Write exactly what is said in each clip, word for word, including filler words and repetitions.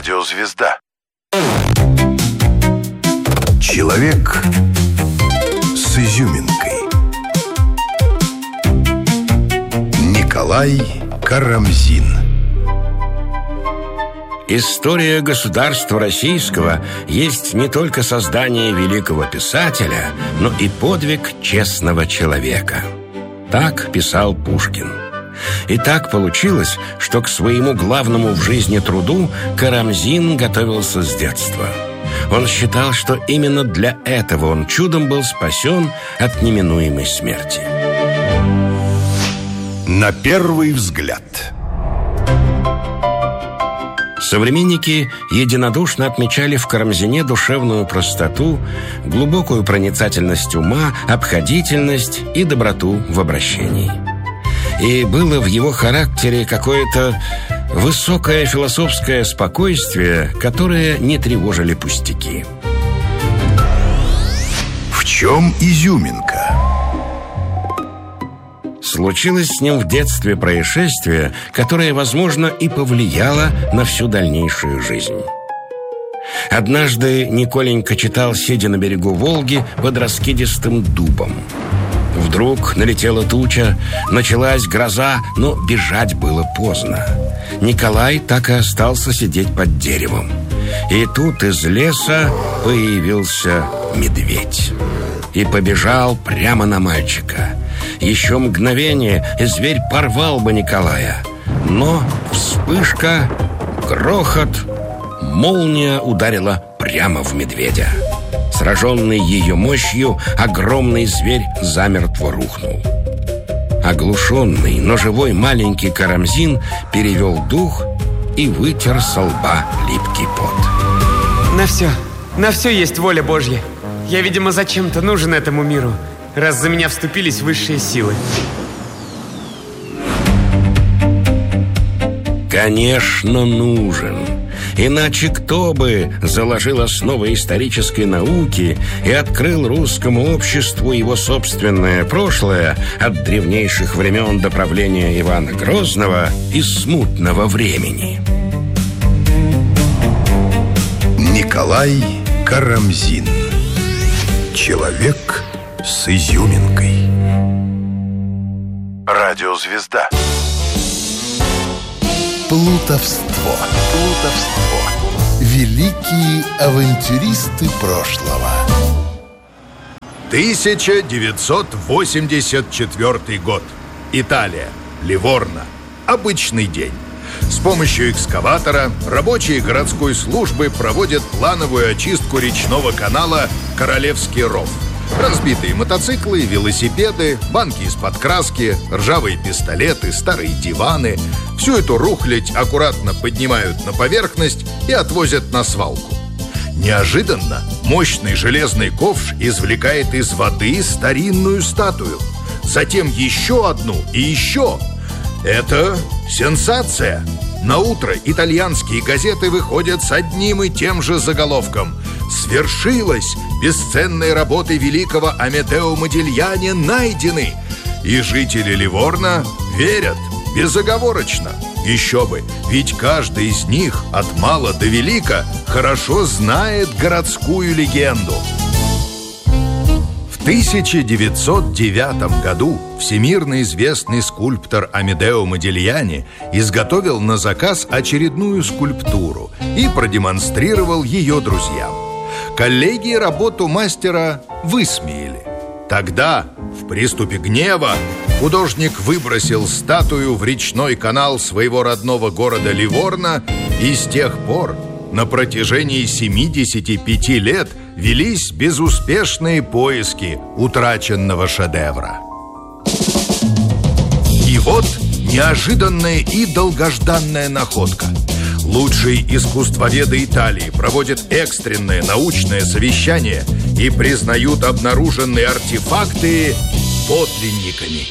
Радиозвезда. Человек с изюминкой. Николай Карамзин. История государства российского есть не только создание великого писателя, но и подвиг честного человека. Так писал Пушкин. И так получилось, что к своему главному в жизни труду Карамзин готовился с детства. Он считал, что именно для этого он чудом был спасен от неминуемой смерти. На первый взгляд. Современники единодушно отмечали в Карамзине душевную простоту, глубокую проницательность ума, обходительность и доброту в обращении. И было в его характере какое-то высокое философское спокойствие, которое не тревожили пустяки. В чем изюминка? Случилось с ним в детстве происшествие, которое, возможно, и повлияло на всю дальнейшую жизнь. Однажды Николенька читал, сидя на берегу Волги под раскидистым дубом. Вдруг налетела туча, началась гроза, но бежать было поздно. Николай так и остался сидеть под деревом. И тут из леса появился медведь. И побежал прямо на мальчика. Еще мгновение, и зверь порвал бы Николая. Но вспышка, грохот, молния ударила прямо в медведя. Сраженный ее мощью, огромный зверь замертво рухнул. Оглушенный, но живой маленький Карамзин перевел дух и вытер со лба липкий пот. На все, на все есть воля Божья. Я, видимо, зачем-то нужен этому миру, раз за меня вступились высшие силы. Конечно, нужен. Иначе кто бы заложил основы исторической науки и открыл русскому обществу его собственное прошлое от древнейших времен до правления Ивана Грозного и смутного времени? Николай Карамзин. Человек с изюминкой. Радиозвезда. Плутовство. Плутовство. Великие авантюристы прошлого. тысяча девятьсот восемьдесят четвёртый год. Италия. Ливорно. Обычный день. С помощью экскаватора рабочие городской службы проводят плановую очистку речного канала Королевский ров. Разбитые мотоциклы, велосипеды, банки из-под краски, ржавые пистолеты, старые диваны. Всю эту рухлядь аккуратно поднимают на поверхность и отвозят на свалку. Неожиданно мощный железный ковш извлекает из воды старинную статую. Затем еще одну и еще. Это сенсация. Наутро итальянские газеты выходят с одним и тем же заголовком: «Свершилось! Бесценные работы великого Амедео Модильяне найдены!» И жители Ливорно верят безоговорочно. Еще бы, ведь каждый из них от мала до велика хорошо знает городскую легенду. В тысяча девятьсот девятом году всемирно известный скульптор Амедео Модильяне изготовил на заказ очередную скульптуру и продемонстрировал ее друзьям. Коллеги работу мастера высмеяли. Тогда, в приступе гнева, художник выбросил статую в речной канал своего родного города Ливорно, и с тех пор на протяжении семидесяти пяти лет велись безуспешные поиски утраченного шедевра. И вот неожиданная и долгожданная находка. Лучшие искусствоведы Италии проводят экстренное научное совещание и признают обнаруженные артефакты подлинниками.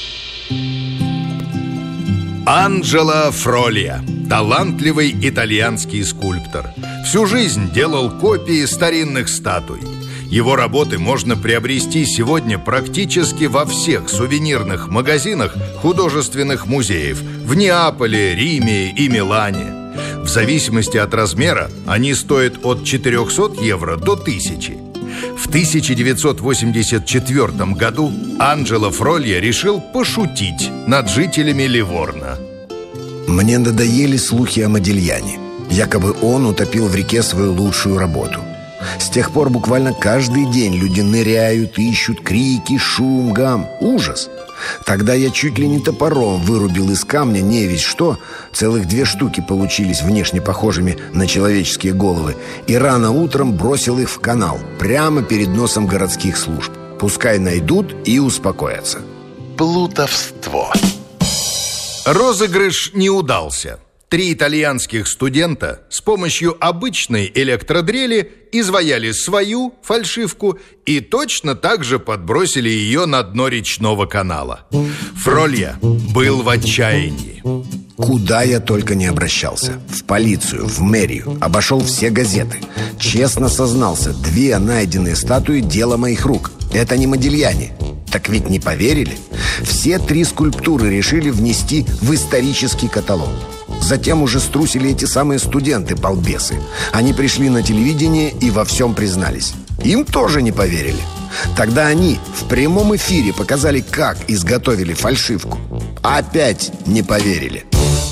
Анджело Фролия, талантливый итальянский скульптор, всю жизнь делал копии старинных статуй. Его работы можно приобрести сегодня практически во всех сувенирных магазинах художественных музеев в Неаполе, Риме и Милане. В зависимости от размера они стоят от четырехсот евро до тысячи. В тысяча девятьсот восемьдесят четвёртом году Анджело Фролья решил пошутить над жителями Ливорно. Мне надоели слухи о Модильяне. Якобы он утопил в реке свою лучшую работу. С тех пор буквально каждый день люди ныряют, ищут, крики, шум, гам. Ужас! Тогда я чуть ли не топором вырубил из камня не весь что. Целых две штуки получились внешне похожими на человеческие головы. И рано утром бросил их в канал, прямо перед носом городских служб. Пускай найдут и успокоятся. Плутовство. Розыгрыш не удался. Три итальянских студента с помощью обычной электродрели изваяли свою фальшивку и точно так же подбросили ее на дно речного канала. Фролья был в отчаянии. Куда я только не обращался. В полицию, в мэрию. Обошел все газеты. Честно сознался, две найденные статуи – дело моих рук. Это не Модильяне. Так ведь не поверили. Все три скульптуры решили внести в исторический каталог. Затем уже струсили эти самые студенты-балбесы. Они пришли на телевидение и во всем признались. Им тоже не поверили. Тогда они в прямом эфире показали, как изготовили фальшивку. Опять не поверили.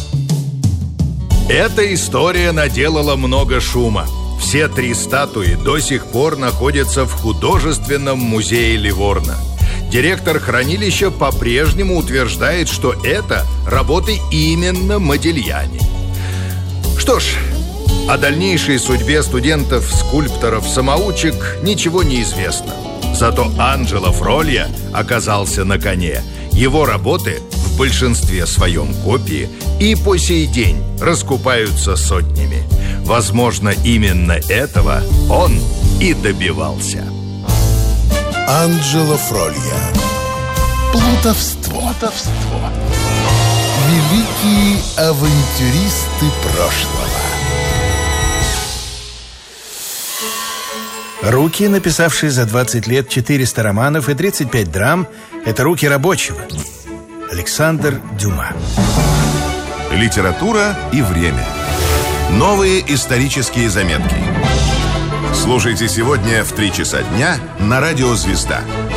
Эта история наделала много шума. Все три статуи до сих пор находятся в художественном музее Ливорно. Директор хранилища по-прежнему утверждает, что это работы именно Модильяне. Что ж, о дальнейшей судьбе студентов-скульпторов-самоучек ничего не известно. Зато Анджело Фролья оказался на коне. Его работы, в большинстве своем копии, и по сей день раскупаются сотнями. Возможно, именно этого он и добивался. Анджело Фролья. Плутовство. Плутовство. Великие авантюристы прошлого. Руки, написавшие за двадцать лет четыреста романов и тридцать пять драм, это руки рабочего. Александр Дюма. Литература и время. Новые исторические заметки. Слушайте сегодня в три часа дня на радио «Звезда».